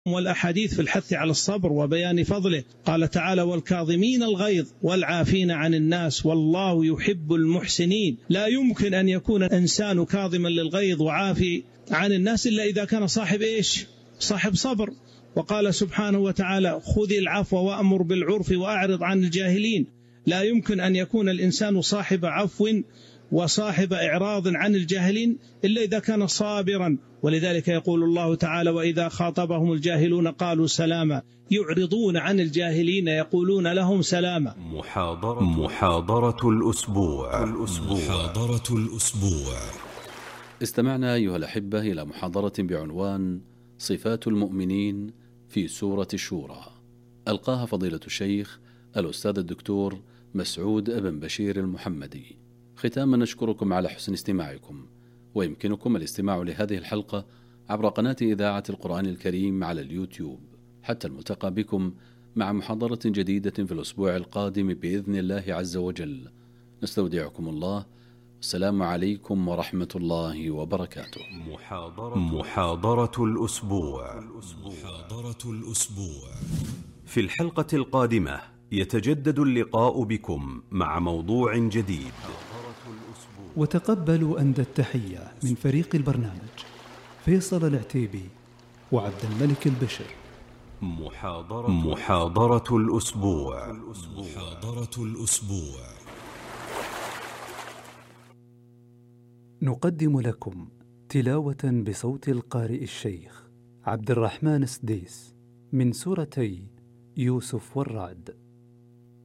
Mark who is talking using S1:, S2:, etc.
S1: والأحاديث في الحث على الصبر وبيان فضله. قال تعالى: والكاظمين الغيظ والعافين عن الناس والله يحب المحسنين. لا يمكن أن يكون الإنسان كاظما للغيظ وعافي عن الناس إلا إذا كان صاحب إيش؟ صاحب صبر. وقال سبحانه وتعالى: خذ العفو وأمر بالعرف وأعرض عن الجاهلين. لا يمكن أن يكون الإنسان صاحب عفو وصاحب إعراض عن الجاهلين إلا إذا كان صابرا. ولذلك يقول الله تعالى: وإذا خاطبهم الجاهلون قالوا سلاما. يعرضون عن الجاهلين يقولون لهم سلاما.
S2: محاضرة الأسبوع.
S3: محاضرة الأسبوع. استمعنا أيها الأحبة إلى محاضرة بعنوان صفات المؤمنين في سورة الشورى، ألقاها فضيلة الشيخ الأستاذ الدكتور مسعود ابن بشير المحمدي. ختاما نشكركم على حسن استماعكم، ويمكنكم الاستماع لهذه الحلقة عبر قناة إذاعة القرآن الكريم على اليوتيوب. حتى الملتقى بكم مع محاضرة جديدة في الأسبوع القادم بإذن الله عز وجل. نستودعكم الله. السلام عليكم ورحمة الله وبركاته.
S2: محاضرة الأسبوع. في الحلقة القادمة يتجدد اللقاء بكم مع موضوع جديد.
S4: وتقبلوا أندى التحية من فريق البرنامج فيصل العتيبي وعبد الملك البشر.
S2: محاضرة الأسبوع.
S4: نقدم لكم تلاوة بصوت القارئ الشيخ عبد الرحمن السديس من سورتي يوسف والرعد.